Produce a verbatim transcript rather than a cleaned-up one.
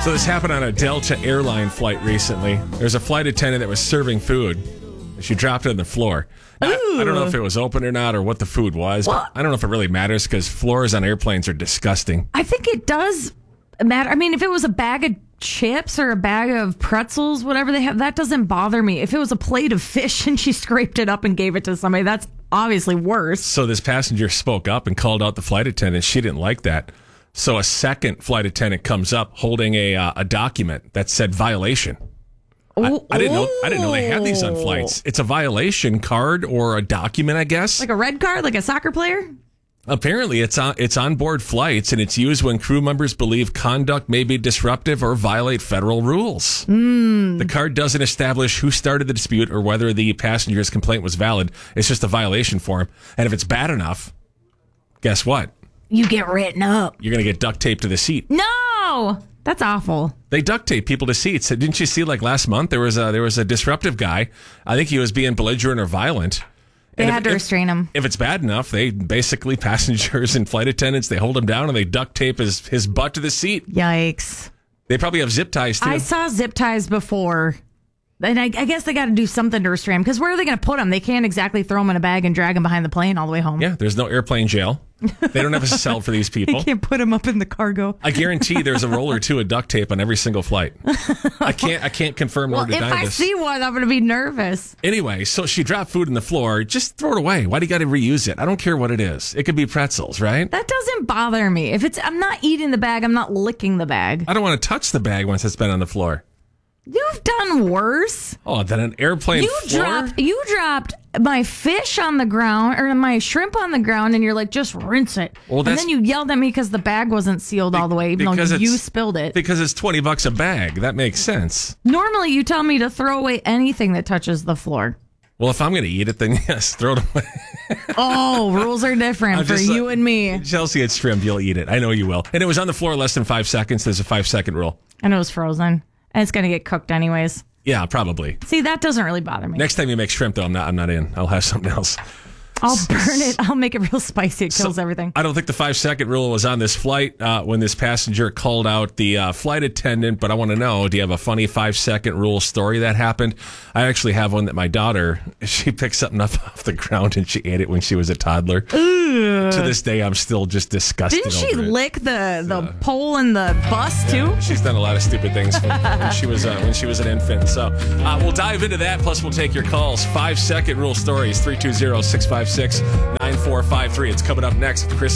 So this happened on a Delta airline flight recently. There's a flight attendant that was serving food. She dropped it on the floor. Now, I, I don't know if it was open or not or what the food was. Well, but I don't know if it really matters because floors on airplanes are disgusting. I think it does matter. I mean, if it was a bag of chips or a bag of pretzels, whatever they have, that doesn't bother me. If it was a plate of fish and she scraped it up and gave it to somebody, that's obviously worse. So this passenger spoke up and called out the flight attendant. She didn't like that. So a second flight attendant comes up holding a uh, a document that said violation. I, I didn't know. I didn't know they had these on flights. It's a violation card or a document, I guess. Like a red card, like a soccer player? Apparently, it's on it's on board flights, and it's used when crew members believe conduct may be disruptive or violate federal rules. Mm. The card doesn't establish who started the dispute or whether the passenger's complaint was valid. It's just a violation form, and if it's bad enough, guess what? You get written up. You're going to get duct taped to the seat. No, that's awful. They duct tape people to seats. Didn't you see, like last month, there was a there was a disruptive guy. I think he was being belligerent or violent. They And had if, to if- restrain him. If it's bad enough, they basically, passengers and flight attendants, they hold him down and they duct tape his, his butt to the seat. Yikes. They probably have zip ties, too. I saw zip ties before. And I, I guess they got to do something to restrain him. Because where are they going to put him? They can't exactly throw him in a bag and drag him behind the plane all the way home. Yeah, there's no airplane jail. They don't have a cell for these people. You can't put him up in the cargo. I guarantee there's a roll or two of duct tape on every single flight. I can't I can't confirm Well, or if deny I this. see one, I'm going to be nervous. Anyway, so she dropped food on the floor. Just throw it away. Why do you got to reuse it? I don't care what it is. It could be pretzels, right? That doesn't bother me. If it's, I'm not eating the bag. I'm not licking the bag. I don't want to touch the bag once it's been on the floor. You've done worse. Oh, then an airplane You floor? dropped. You dropped my fish on the ground or my shrimp on the ground, and you're like, just rinse it. Well, and that's- then you yelled at me because the bag wasn't sealed all the way, even though Because you it's- spilled it. Because it's twenty bucks a bag. That makes sense. Normally, you tell me to throw away anything that touches the floor. Well, if I'm going to eat it, then yes, throw it away. Oh, rules are different I'm for just you like- and me. Chelsea, it's shrimp. You'll eat it. I know you will. And it was on the floor less than five seconds. There's a five second rule. And it was frozen, and it's going to get cooked anyways. Yeah, probably. See, that doesn't really bother me. Next time you make shrimp, though, I'm not. I'm not in. I'll have something else. I'll burn it. I'll make it real spicy. It kills So, everything. I don't think the five second rule was on this flight uh, when this passenger called out the uh, flight attendant, but I want to know, do you have a funny five second rule story that happened? I actually have one that my daughter, she picked something up off the ground and she ate it when she was a toddler. To this day, I'm still just disgusted Didn't she over it. lick the, the pole in the bus too? She's done a lot of stupid things when, when she was uh, when she was an infant. So uh, we'll dive into that. Plus, we'll take your calls. Five second rule stories. three two zero, six five six, nine four five three. It's coming up next. Chris